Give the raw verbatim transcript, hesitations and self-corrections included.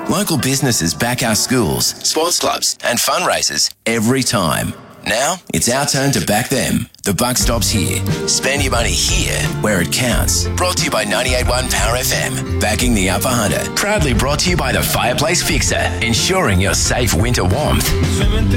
Local businesses back our schools, sports clubs and fundraisers every time. Now, it's our turn to back them. The buck stops here. Spend your money here where it counts. Brought to you by ninety-eight point one Power F M. Backing the Upper Hunter. Proudly brought to you by the Fireplace Fixer. Ensuring your safe winter warmth.